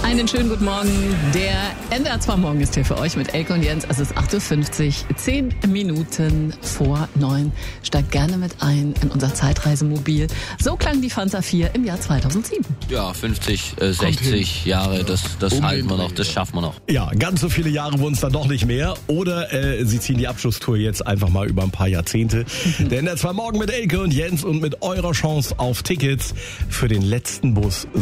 Einen schönen guten Morgen. Der NDR 2 Morgen ist hier für euch mit Elke und Jens. Es ist 8.50 Uhr, 10 Minuten vor 9. Steigt gerne mit ein in unser Zeitreisemobil. So klang die Fanta 4 im Jahr 2007. Ja, 50, 60 Jahre, das halten wir noch, das schaffen wir noch. Ja, ganz so viele Jahre wurden es dann doch nicht mehr. Oder sie ziehen die Abschlusstour jetzt einfach mal über ein paar Jahrzehnte. Der NDR 2 Morgen mit Elke und Jens und mit eurer Chance auf Tickets für den letzten Bus